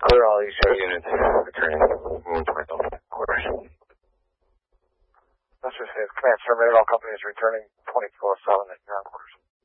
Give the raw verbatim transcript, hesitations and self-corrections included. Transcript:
Clear all these show units. Returning. Moving towards Alpha quarters. That's just it. Command terminated. All companies returning twenty-four seven at ground quarters.